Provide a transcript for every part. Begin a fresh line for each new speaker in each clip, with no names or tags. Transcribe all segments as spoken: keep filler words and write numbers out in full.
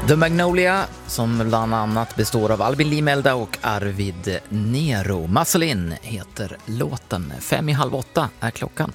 The Magnolia, som bland annat består av Albin Limelda och Arvid Nero. Muscle In heter låten. Fem i halv åtta är klockan.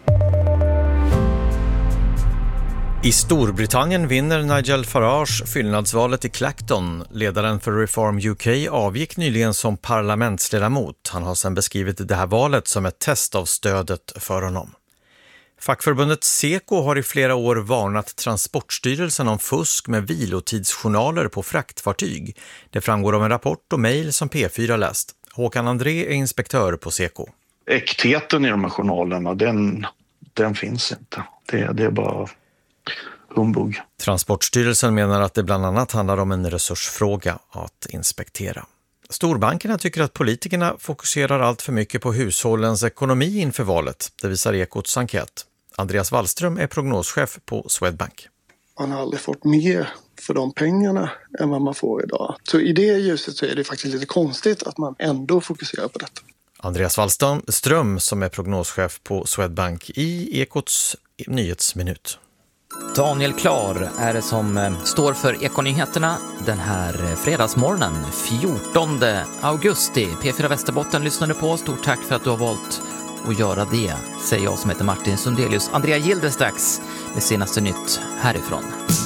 I Storbritannien vinner Nigel Farage fyllnadsvalet i Clacton. Ledaren för Reform U K avgick nyligen som parlamentsledamot. Han har sedan beskrivit det här valet som ett test av stödet för honom. Fackförbundet Seko har i flera år varnat Transportstyrelsen om fusk med vilotidsjournaler på fraktfartyg. Det framgår av en rapport och mejl som P fyra läst. Håkan André är inspektör på Seko.
Äktheten i de här journalerna, den, den finns inte. Det, det är bara humbug.
Transportstyrelsen menar att det bland annat handlar om en resursfråga att inspektera. Storbankerna tycker att politikerna fokuserar allt för mycket på hushållens ekonomi inför valet. Det visar Ekots enkät. Andreas Wallström är prognoschef på Swedbank.
Man har aldrig fått mer för de pengarna än vad man får idag. Så i det ljuset så är det faktiskt lite konstigt att man ändå fokuserar på detta.
Andreas Wallström som är prognoschef på Swedbank i Ekots nyhetsminut.
Daniel Klar är det som står för Ekonyheterna den här fredagsmorgonen, fjortonde augusti. P fyra Västerbotten lyssnade på. Stort tack för att du har valt att göra det, säger jag som heter Martin Sundelius. Andrea Gilde strax med senaste nytt härifrån.